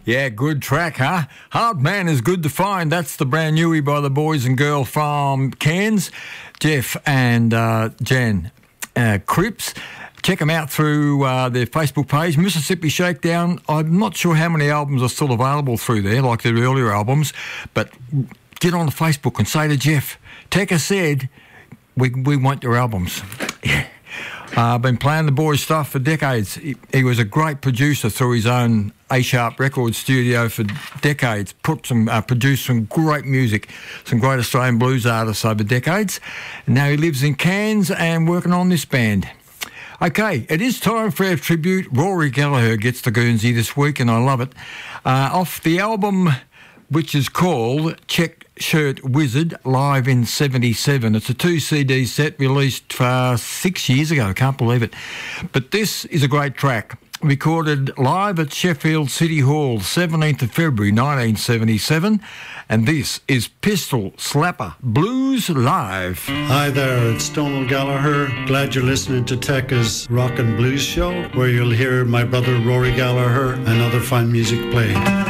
Yeah, good track, huh? Hard Man is good to find. That's the brand newie by the boys and girl from Cairns, Jeff and Jan Cripps. Check them out through their Facebook page, Mississippi Shakedown. I'm not sure how many albums are still available through there, like their earlier albums, but get on the Facebook and say to Jeff, Tekka said, we want your albums. I've been playing the boys' stuff for decades. He was a great producer through his own A-Sharp Records studio for decades, produced some great music, some great Australian blues artists over decades. And now he lives in Cairns and working on this band. Okay, it is time for our tribute. Rory Gallagher gets the Guernsey this week, and I love it. Off the album, which is called Check Shirt Wizard, live in 77. It's a 2 CD set released 6 years ago. Can't believe it. But this is a great track. Recorded live at Sheffield City Hall, 17th of February 1977. And this is Pistol Slapper Blues Live. Hi there, it's Donald Gallagher. Glad you're listening to Tekka's Rock and Blues Show, where you'll hear my brother Rory Gallagher and other fine music played.